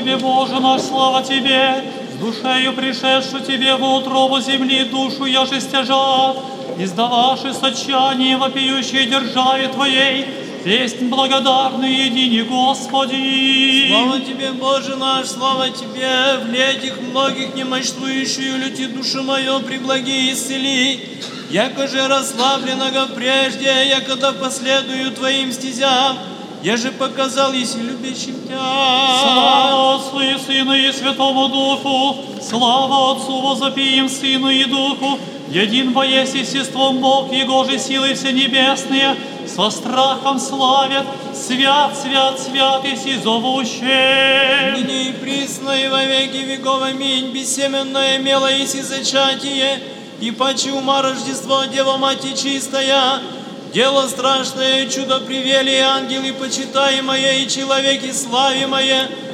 Тебе, Боже наш, слава Тебе, с душею пришедшую Тебе в утробу земли душу яже стяжа, издаваши с отчаянием вопиющей державе Твоей, песнь благодарную едине Господи. Слава Тебе, Боже наш, слава Тебе, в летих многих немощствующую люти душу мою приблаги исцели, яко же расслабленного прежде, якогда последую Твоим стезям, я же показал, если любящим Тя. Слава Отцу и Сыну и Святому Духу, слава Отцу возопием Сыну и Духу, един воесть естеством Бог, Его же силы все небесные, со страхом славят, свят, свят, свят, и зовущий. Ныне и присно, и во веки веков, аминь. Бессеменное мело иси зачатие, и паче ума Рождество Дева Мати чистая. Дело страшное, чудо привели ангелы почитаемое, и человеки славимое,